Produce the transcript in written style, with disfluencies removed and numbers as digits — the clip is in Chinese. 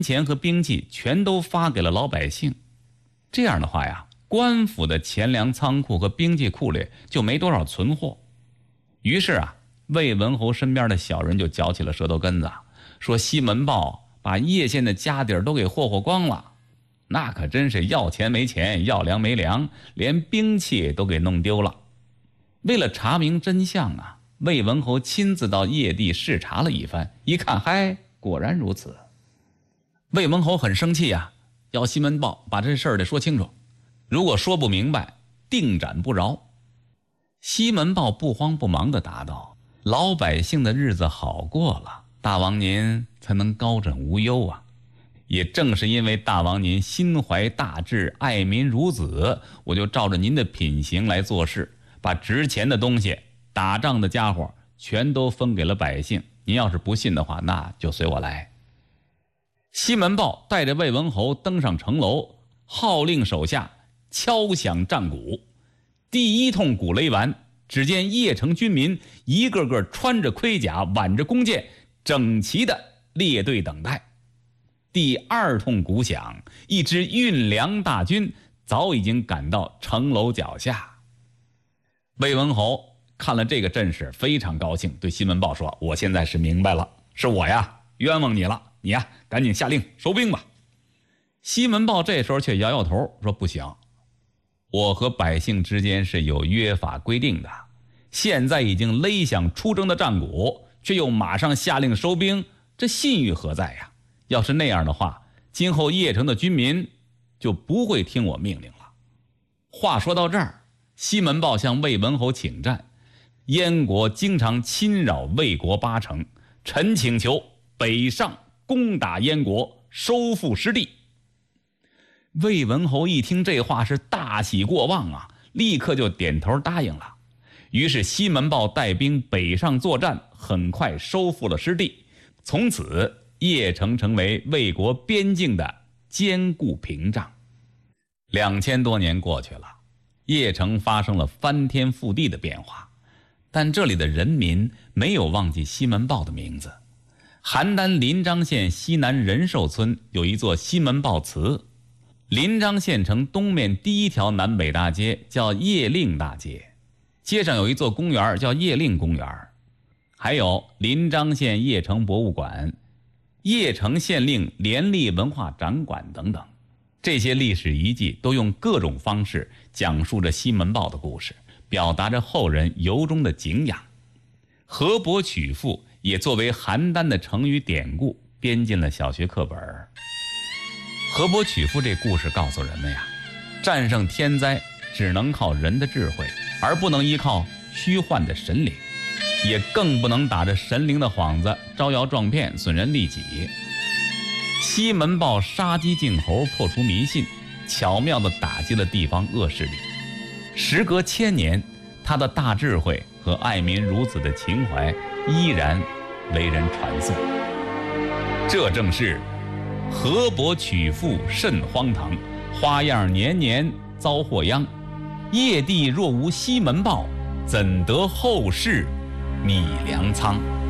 钱和兵器全都发给了老百姓。这样的话呀，官府的钱粮仓库和兵器库里就没多少存货。于是啊，魏文侯身边的小人就嚼起了舌头根子，说西门豹把叶县的家底儿都给霍光了，那可真是要钱没钱，要粮没粮，连兵器都给弄丢了。为了查明真相啊，魏文侯亲自到叶地视察了一番，一看，嗨，果然如此。魏文侯很生气啊，要西门豹把这事儿得说清楚，如果说不明白，定斩不饶。西门豹不慌不忙地答道：老百姓的日子好过了，大王您才能高枕无忧啊。也正是因为大王您心怀大志，爱民如子，我就照着您的品行来做事，把值钱的东西、打仗的家伙全都分给了百姓。您要是不信的话，那就随我来。西门豹带着魏文侯登上城楼，号令手下敲响战鼓。第一通鼓擂完，只见邺城军民一个个穿着盔甲，挽着弓箭，整齐的列队等待。第二通鼓响，一支运粮大军早已经赶到城楼脚下。魏文侯看了这个阵势，非常高兴，对西门豹说：我现在是明白了，是我呀冤枉你了，你呀赶紧下令收兵吧。西门豹这时候却摇摇头说：不行，我和百姓之间是有约法规定的，现在已经擂响出征的战鼓，却又马上下令收兵，这信誉何在呀？要是那样的话，今后邺城的军民就不会听我命令了。话说到这儿，西门豹向魏文侯请战，燕国经常侵扰魏国8城，臣请求北上攻打燕国，收复失地。魏文侯一听这话是大喜过望啊，立刻就点头答应了。于是西门豹带兵北上作战，很快收复了失地。从此邺城成为魏国边境的坚固屏障。2000多年过去了，邺城发生了翻天覆地的变化，但这里的人民没有忘记西门豹的名字。邯郸临漳县西南仁寿村有一座西门豹祠，临漳县城东面第一条南北大街叫邺令大街，街上有一座公园叫邺令公园，还有临漳县邺城博物馆、邺城县令联立文化展馆等等。这些历史遗迹都用各种方式讲述着西门豹的故事，表达着后人由衷的敬仰。河伯取赋也作为邯郸的成语典故编进了小学课本。河伯取赋这故事告诉人们呀，战胜天灾只能靠人的智慧，而不能依靠虚幻的神灵，也更不能打着神灵的幌子招摇撞骗，损人利己。西门豹杀鸡儆猴，破除迷信，巧妙地打击了地方恶势力。时隔1000年，他的大智慧和爱民如子的情怀依然为人传颂。这正是河伯取赋甚荒唐，花样年年遭祸殃。邺地若无西门豹，怎得后世觅粮仓？